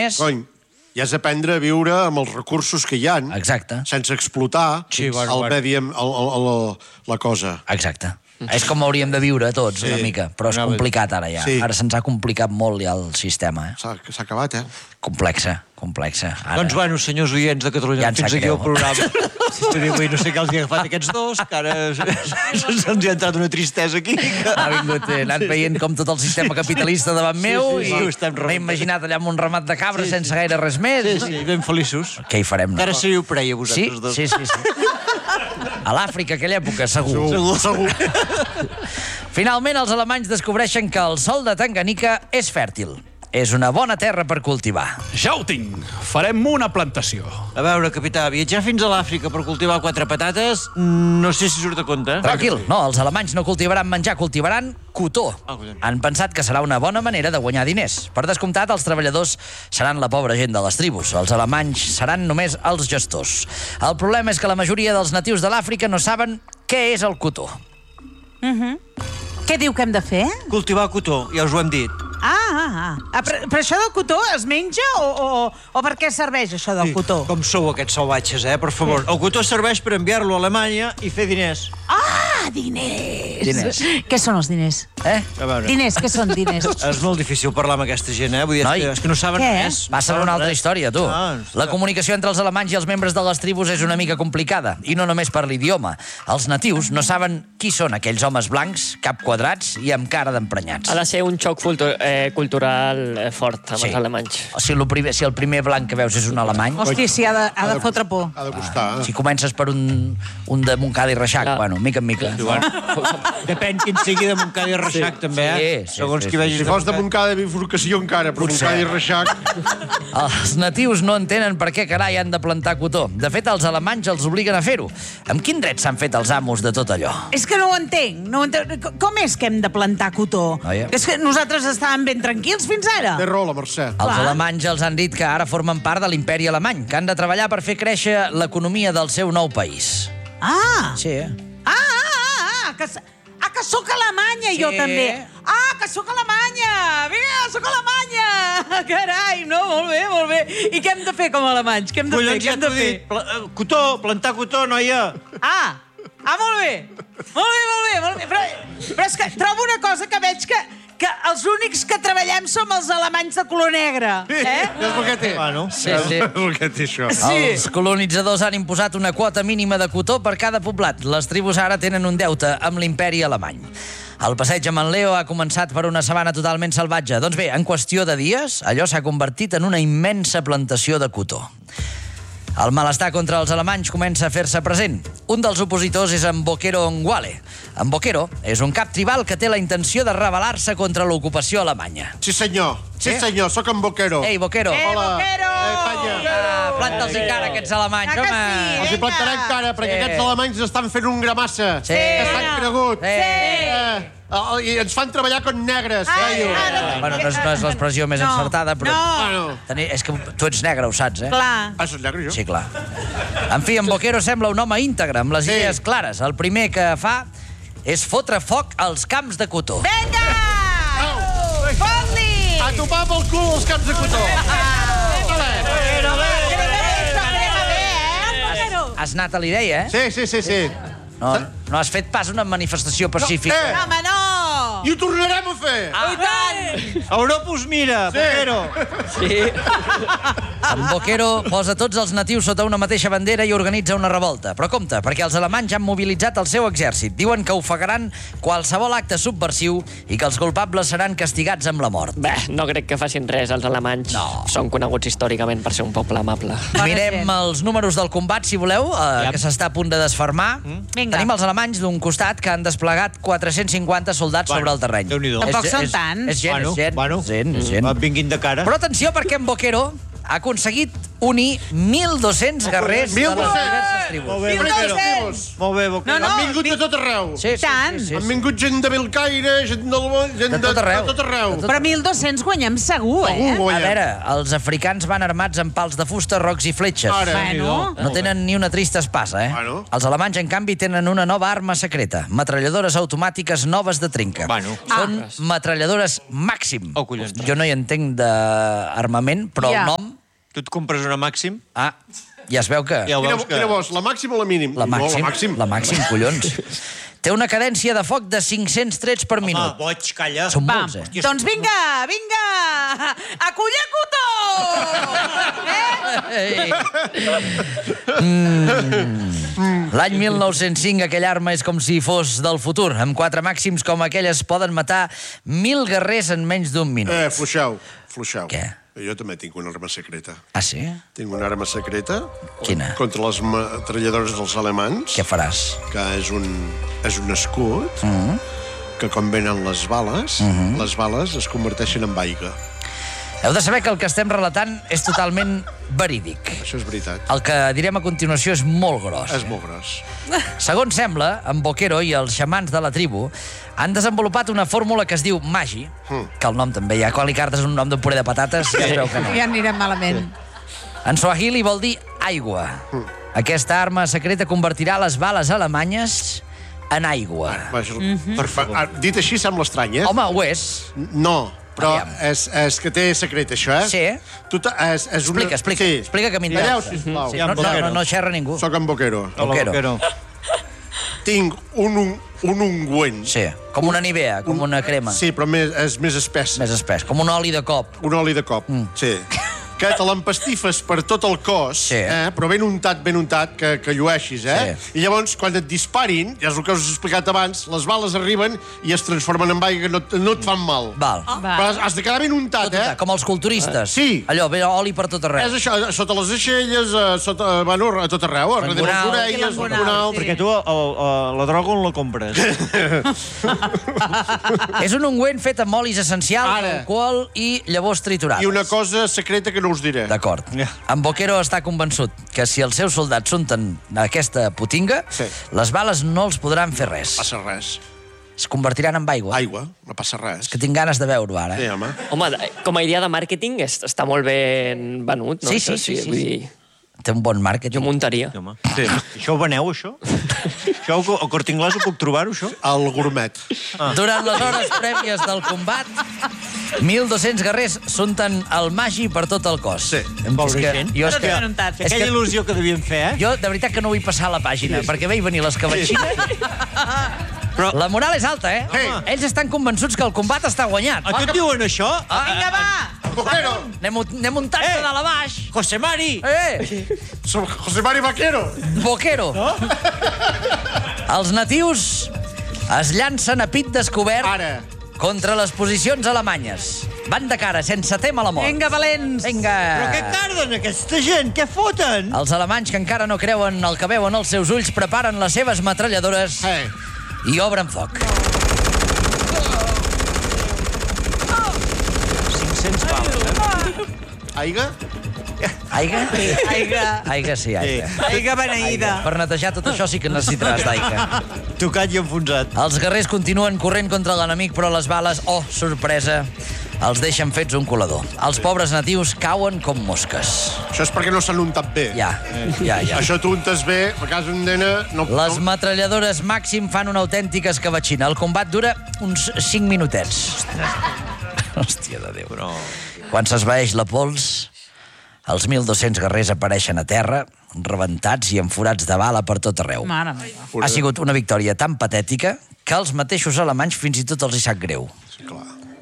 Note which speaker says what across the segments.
Speaker 1: diners...
Speaker 2: Cony, i has d'aprendre a viure amb els recursos que hi ha.
Speaker 1: Exacte.
Speaker 2: Sense explotar la cosa.
Speaker 1: Exacte. És com hauríem de viure tots, una mica, però és complicat ara ja. Ara se'ns ha complicat molt ja el sistema.
Speaker 2: S'ha acabat,
Speaker 1: Complexa.
Speaker 3: Doncs bueno, senyors oients de Catalunya, fins aquí el programa. No sé què els hi ha agafat aquests dos, que ara se'ns ha entrat una tristesa aquí.
Speaker 1: Ha vingut anant veient com tot el sistema capitalista davant meu i m'he imaginat allà amb un ramat de cabres sense gaire res més.
Speaker 3: Sí, ben feliços.
Speaker 1: Què hi farem?
Speaker 3: Ara seríeu preia, vosaltres dos.
Speaker 1: Sí. A l'Àfrica, aquella època, segur. Finalment, els alemanys descobreixen que el sòl de Tanganyika és fèrtil. És una bona terra per cultivar.
Speaker 4: Ja ho tinc. Farem una plantació.
Speaker 3: A veure, capità, viatjar fins a l'Àfrica per cultivar 4 patates, no sé si surt a compte.
Speaker 1: Tranquil, no, els alemanys no cultivaran menjar, cultivaran cotó. Han pensat que serà una bona manera de guanyar diners. Per descomptat, els treballadors seran la pobra gent de les tribus. Els alemanys seran només els gestors. El problema és que la majoria dels natius de l'Àfrica no saben què és el cotó.
Speaker 5: Què diu que hem de fer?
Speaker 3: Cultivar cotó, ja us ho hem dit.
Speaker 5: Però això del cotó es menja o per què serveix això del cotó?
Speaker 3: Com sou aquests salvatges, per favor. El cotó serveix per enviar-lo a Alemanya i fer diners.
Speaker 5: Diners. Què són els diners? Diners, què són diners?
Speaker 3: És molt difícil parlar amb aquesta gent, Vull dir, és que no saben res.
Speaker 1: Va ser una altra història, tu. La comunicació entre els alemanys i els membres de les tribus és una mica complicada, i no només per l'idioma. Els natius no saben qui són aquells homes blancs, cap quadrats i amb cara d'emprenyats.
Speaker 6: Ha de ser un xoc cultural fort amb els alemanys.
Speaker 1: Si el primer blanc que veus és un alemany...
Speaker 5: Hosti, sí, ha de fotre por.
Speaker 2: Ha de costar.
Speaker 1: Si comences per un de Montcada i Reixac, bueno, mica en mica.
Speaker 3: Depèn quin sigui de Montcada i Reixac, també, segons qui vegis.
Speaker 2: Si fos de Montcada i Bifurcació encara, però Montcada i Reixac...
Speaker 1: Els natius no entenen per què carai han de plantar cotó. De fet, els alemanys els obliguen a fer-ho. Amb quin dret s'han fet els amos de tot allò?
Speaker 5: És que no ho entenc. Com és que hem de plantar cotó? És que nosaltres estàvem ben tranquils fins ara.
Speaker 2: Té raó, la Mercè.
Speaker 1: Els alemanys els han dit que ara formen part de l'imperi alemany, que han de treballar per fer créixer l'economia del seu nou país. Sí,
Speaker 5: que sóc alemanya, jo també. Que sóc alemanya! Vinga, sóc alemanya! Carai, no, molt bé. I què hem de fer com a alemanys? Què hem de fer?
Speaker 3: Collons, ja t'ho he dit. Cotó, plantar cotó, noia.
Speaker 5: Molt bé. Però és que trobo una cosa que veig que els únics que treballem som els alemanys de color negre.
Speaker 2: És el que té.
Speaker 1: Sí.
Speaker 2: És el que té, això.
Speaker 1: Els colonitzadors han imposat una quota mínima de cotó per cada poblat. Les tribus ara tenen un deute amb l'imperi alemany. El passeig amb en Leo ha començat per una sabana totalment salvatge. Doncs bé, en qüestió de dies, allò s'ha convertit en una immensa plantació de cotó. El malestar contra els alemanys comença a fer-se present. Un dels opositors és en Boquero Ngwale. En Boquero és un cap tribal que té la intenció de rebel·lar-se contra l'ocupació alemanya.
Speaker 2: Sí, senyor, sóc en Boquero.
Speaker 1: Ei, Boquero.
Speaker 5: Boquero!
Speaker 1: Planta'ls cara, aquests alemanys, home.
Speaker 2: Els hi plantarem cara, perquè aquests alemanys estan fent un gramassa. Estan cregut. I ens fan treballar com negres.
Speaker 1: Bueno, no és l'expressió més encertada, però... És que tu ets negre, ho saps,
Speaker 5: Clar.
Speaker 2: Soc negre, jo?
Speaker 1: Sí, clar. En fi, en Boquero sembla un home íntegre, amb les idees clares. El primer que fa és fotre foc als camps de cotó.
Speaker 5: Vinga! Fot-li!
Speaker 2: A topar pel cul els camps de cotó.
Speaker 1: Has anat a la idea,
Speaker 2: Sí.
Speaker 1: No has fet pas una manifestació pacífica.
Speaker 5: Home, no!
Speaker 2: I ho tornarem a fer.
Speaker 5: I tant!
Speaker 3: Europa us mira, Boquero.
Speaker 6: Sí.
Speaker 1: En Boquero posa tots els natius sota una mateixa bandera i organitza una revolta. Però compte, perquè els alemanys han mobilitzat el seu exèrcit. Diuen que ofegaran qualsevol acte subversiu i que els culpables seran castigats amb la mort.
Speaker 6: No crec que facin res, els alemanys.
Speaker 1: No.
Speaker 6: Són coneguts històricament per ser un poble amable.
Speaker 1: Mirem els números del combat, si voleu, que s'està a punt de desfermar. Tenim els alemanys d'un costat que han desplegat 450 soldats sobre el terreny.
Speaker 5: Tampoc són tants.
Speaker 1: És gent.
Speaker 3: Vinguin de cara.
Speaker 1: Però atenció, perquè en Boquero ha aconseguit unir 1.200 guerrers de les
Speaker 2: 1.200.
Speaker 1: diverses tribus.
Speaker 3: Molt bé,
Speaker 5: 1.200.
Speaker 3: Molt bé, Boquero.
Speaker 5: No,
Speaker 2: Han vingut de tot arreu.
Speaker 1: Sí.
Speaker 2: Han vingut gent de Belcaire, gent
Speaker 1: De tot arreu.
Speaker 5: Però 1.200 guanyem segur,
Speaker 1: A veure, els africans van armats amb pals de fusta, rocs i fletxes.
Speaker 5: Bueno.
Speaker 1: No tenen ni una trista espasa,
Speaker 2: Bueno.
Speaker 1: Els alemanys, en canvi, tenen una nova arma secreta. Metralladores automàtiques noves de trinca.
Speaker 3: Bueno.
Speaker 1: Són metralladores màxim.
Speaker 3: Oh, collons.
Speaker 1: Jo no hi entenc d'armament, però
Speaker 5: Ja.
Speaker 1: el nom...
Speaker 3: Tu et compres una Màxim?
Speaker 1: Ja es veu que...
Speaker 3: Ja ho veus que...
Speaker 2: Quina vols, la màxima o la mínim?
Speaker 1: La màxim,
Speaker 2: No, la màxim.
Speaker 1: la màxim, collons. Té una cadència de foc de 500 trets per minut.
Speaker 3: boig, calla.
Speaker 1: Són
Speaker 5: Va,
Speaker 1: molts,
Speaker 5: doncs vinga! A collar cotó!
Speaker 1: L'any 1905 aquella arma és com si fos del futur. Amb 4 màxims com aquelles poden matar 1.000 guerrers en menys d'un minut.
Speaker 2: Fluixeu.
Speaker 1: Què?
Speaker 2: Jo també tinc una arma secreta.
Speaker 1: Ah, sí?
Speaker 2: Tinc una arma secreta.
Speaker 1: Quina?
Speaker 2: Contra les metralladores dels alemans.
Speaker 1: Què faràs?
Speaker 2: Que és un escut que quan venen les bales es converteixen en aigua.
Speaker 1: Heu de saber que el que estem relatant és totalment verídic.
Speaker 2: Això és veritat.
Speaker 1: El que direm a continuació és molt gros.
Speaker 2: És molt gros.
Speaker 1: Segons sembla, en Boquero i els xamans de la tribu han desenvolupat una fórmula que es diu Magi, que el nom també hi ha. Quan li cartes un nom de puré de patates, ja es veu que no.
Speaker 5: Ja anirem malament.
Speaker 1: En Swahili vol dir aigua. Aquesta arma secreta convertirà les bales alemanyes en aigua.
Speaker 2: Per favor. Dit així sembla estrany,
Speaker 1: Home, ho és.
Speaker 2: No, però
Speaker 1: Aviam.
Speaker 2: és que té secret, això,
Speaker 1: Sí. Explica, explica que
Speaker 2: Calleu,
Speaker 1: m'interessa.
Speaker 2: sisplau.
Speaker 1: No xerra ningú.
Speaker 2: Soc en Boquero.
Speaker 1: Boquero.
Speaker 2: Tinc un ungüent.
Speaker 1: Sí, com una Nivea, com una crema.
Speaker 2: Sí, però és més espès.
Speaker 1: Més espès, com un oli de cop.
Speaker 2: Un oli de cop, sí. Que te l'empastifes per tot el cos,
Speaker 1: Sí.
Speaker 2: però ben untat, que llueixis,
Speaker 1: Sí.
Speaker 2: I llavors, quan et disparin, ja és el que us he explicat abans, les bales arriben i es transformen en aigua, no et fan mal.
Speaker 1: Val.
Speaker 2: Però has de quedar ben untat,
Speaker 1: Com els culturistes.
Speaker 2: Sí.
Speaker 1: Allò, ve oli per tot arreu.
Speaker 2: És això, sota les aixelles, bueno, a tot arreu, a darrere les
Speaker 1: L'engonal.
Speaker 2: orelles,
Speaker 5: L'engonal,
Speaker 2: l'engonal.
Speaker 5: sí.
Speaker 3: Perquè tu la droga on la compres?
Speaker 1: És un ungüent fet amb olis essencials,
Speaker 2: Ara.
Speaker 1: alcohol i llavors triturades.
Speaker 2: I una cosa secreta que no us diré.
Speaker 1: D'acord. En Boquero està convençut que si els seus soldats s'unten aquesta putinga,
Speaker 2: Sí.
Speaker 1: les bales no els podran fer res.
Speaker 2: Passa res.
Speaker 1: Es convertiran en aigua.
Speaker 2: Aigua, no passa res.
Speaker 1: Que tinc ganes de veure-ho ara.
Speaker 2: Sí, home.
Speaker 6: Home, com a idea de màrqueting està molt ben venut, no?
Speaker 1: Sí.
Speaker 6: Vull dir,
Speaker 1: Té un bon màrqueting.
Speaker 6: jo muntaria.
Speaker 3: Home. Sí. Això ho veneu, això? Això al Corte Inglés ho puc trobar-ho, això?
Speaker 2: El gourmet.
Speaker 1: Durant les hores prèvies del combat, 1.200 guerrers s'unten el magi per tot el cos.
Speaker 2: Sí.
Speaker 3: Pobra gent.
Speaker 1: Jo, és
Speaker 5: Tot
Speaker 1: que,
Speaker 5: ben untat.
Speaker 1: és
Speaker 3: Aquella
Speaker 1: que,
Speaker 3: il·lusió que devien fer,
Speaker 1: jo, de veritat, que no vull passar la pàgina, perquè veig venir l'escabatxina.
Speaker 3: Però
Speaker 1: La moral és alta,
Speaker 2: Sí.
Speaker 1: Ells estan convençuts que el combat està guanyat.
Speaker 3: a què et diuen això?
Speaker 5: Vinga, va!
Speaker 2: Boquero!
Speaker 1: Anem muntant-se de la baix.
Speaker 3: José Mari!
Speaker 2: Soc José Mari Vaquero!
Speaker 1: Boquero. Els natius es llancen a pit descobert
Speaker 2: Ara.
Speaker 1: contra les posicions alemanyes. Van de cara, sense tema a la mort.
Speaker 5: Vinga, valents!
Speaker 1: Vinga.
Speaker 3: Però què carden, aquesta gent? Què foten?
Speaker 1: Els alemanys, que encara no creuen el que veuen els seus ulls, preparen les seves metralladores i obren foc.
Speaker 3: 500 pals.
Speaker 2: Aiga?
Speaker 1: Aiga?
Speaker 5: Aiga.
Speaker 1: Aiga, sí, aiga.
Speaker 5: Aiga beneïda.
Speaker 1: Per netejar tot això sí que necessitaràs d'aiga.
Speaker 3: Tocat i enfonsat.
Speaker 1: Els guerrers continuen corrent contra l'enemic, però les bales, oh, sorpresa, els deixen fets un colador. Els pobres natius cauen com mosques.
Speaker 2: Això és perquè no s'han untat bé.
Speaker 1: Ja.
Speaker 2: Això tu untes bé, a casa en nena...
Speaker 1: Les metralladores màxim fan una autèntica escabatxina. El combat dura uns 5 minutets. Hòstia de Déu.
Speaker 3: Però...
Speaker 1: Quan s'esvaeix la pols, els 1.200 guerrers apareixen a terra, rebentats i amb forats de bala per tot arreu.
Speaker 5: Mare meva.
Speaker 1: Ha sigut una victòria tan patètica que als mateixos alemanys fins i tot els hi sap greu.
Speaker 2: Sí, clar.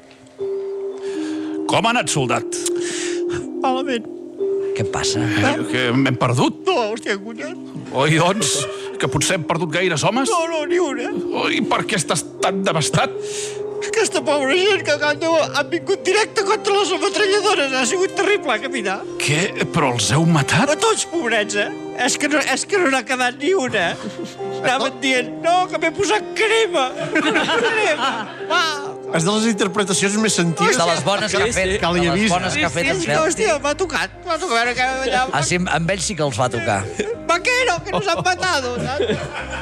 Speaker 4: Com ha anat, soldat?
Speaker 3: Malament.
Speaker 1: Què passa?
Speaker 4: Que hem perdut?
Speaker 3: No, hòstia, collons.
Speaker 4: Oi, doncs, que potser hem perdut gaires homes?
Speaker 3: No, ni una.
Speaker 4: Oi, per què estàs tan devastat?
Speaker 3: Aquesta pobra gent que han vingut directe contra les ametralladores. Ha sigut terrible caminar.
Speaker 4: Què? Però els heu matat?
Speaker 3: A tots, pobrets, És que no n'ha quedat ni una. Anaven dient, no, que m'he posat crema. Crema. Va.
Speaker 2: És de les interpretacions més sentides.
Speaker 1: De les bones que ha fet.
Speaker 2: Que li avisa.
Speaker 1: De les bones que ha fet en Fel.
Speaker 3: Hòstia, m'ha tocat. M'ha tocat, a veure què allà...
Speaker 1: Ah, sí, amb ell sí que els va tocar.
Speaker 3: Vaquero, que nos han matado, saps?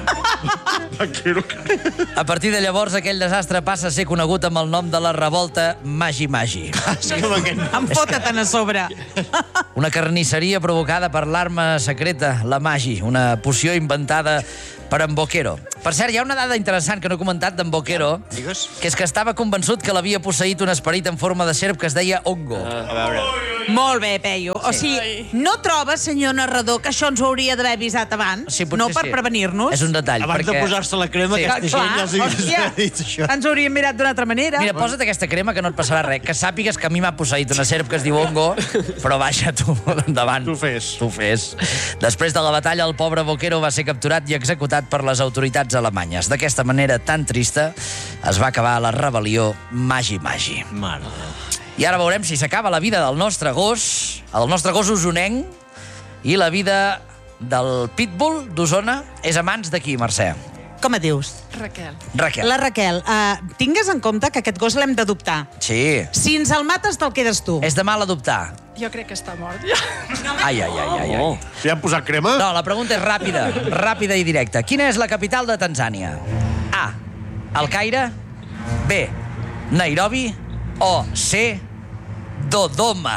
Speaker 1: A partir de llavors, aquell desastre passa a ser conegut amb el nom de la revolta Magi-Magi.
Speaker 5: Em fota-te'n a sobre.
Speaker 1: Una carnisseria provocada per l'arma secreta, la Magi, una poció inventada per en Boquero. Per cert, hi ha una dada interessant que no he comentat d'en Boquero, que és que estava convençut que l'havia posseït un esperit en forma de serp que es deia Hongo.
Speaker 3: A veure...
Speaker 5: Molt bé, Peyu. O sigui, no troba, senyor narrador, que això ens ho hauria d'haver avisat abans?
Speaker 1: Sí, potser
Speaker 5: no per
Speaker 1: sí.
Speaker 5: prevenir-nos?
Speaker 1: És un detall.
Speaker 3: Abans de posar-se la crema, aquesta gent ja els havia dit això.
Speaker 5: Ens hauríem mirat d'una altra manera.
Speaker 1: Mira, posa't aquesta crema que no et passarà res. Que sàpigues que a mi m'ha posseït una serp que es diu Hongo, però vaja, tu, endavant.
Speaker 2: Tu fes.
Speaker 1: Tu fes. Després de la batalla, el pobre Boquero va ser capturat i executat per les autoritats alemanyes. D'aquesta manera tan trista es va acabar la rebel·lió Magi-Magi.
Speaker 3: Mare de Déu.
Speaker 1: I ara veurem si s'acaba la vida del nostre gos, el nostre gos usonenc, i la vida del pitbull d'Osona és a mans de qui, Mercè?
Speaker 5: Com et dius?
Speaker 7: Raquel.
Speaker 1: Raquel.
Speaker 5: La Raquel. Tingues en compte que aquest gos l'hem d'adoptar.
Speaker 1: Sí.
Speaker 5: Si ens el mates, te'l quedes tu.
Speaker 1: És de mal adoptar.
Speaker 7: Jo crec que està mort, ja.
Speaker 1: Ai, ai, ai, ai, ai.
Speaker 2: Ja han posat crema?
Speaker 1: No, la pregunta és ràpida, ràpida i directa. Quina és la capital de Tanzània? A. El Caire. B. Nairobi. O C. Dodoma.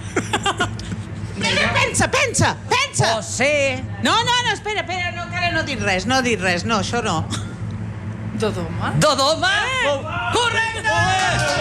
Speaker 5: Pensa, pensa, pensa!
Speaker 1: O C.
Speaker 5: No, espera, no, encara no dit res, no, això no.
Speaker 7: Dodoma?
Speaker 1: Dodoma? Correcte!